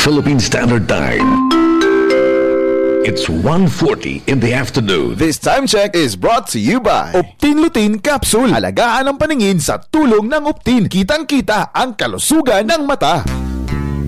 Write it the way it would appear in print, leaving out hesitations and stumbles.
Philippine Standard Time. It's 1:40 in the afternoon. This time check is brought to you by Optin Lutein Capsule. Alagaan ang paningin sa tulong ng Optin. Kitang-kita ang kalusugan ng mata.